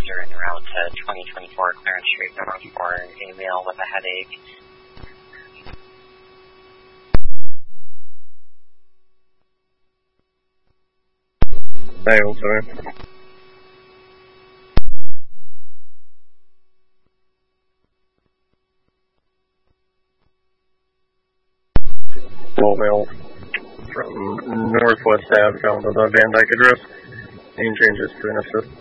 passenger en route to 2024 Clarence Street North for a male with a headache. Dial, sorry. Male from Northwest Ave down to the Van Dyke address. Name changes to an assist.